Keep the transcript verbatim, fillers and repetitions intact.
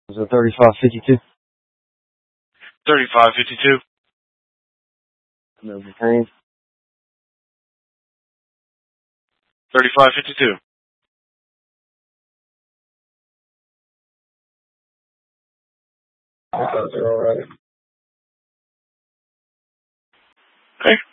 Was it thirty-five fifty-two? thirty-five fifty-two. No detained. thirty-five fifty-two. I thought they were alright. Okay.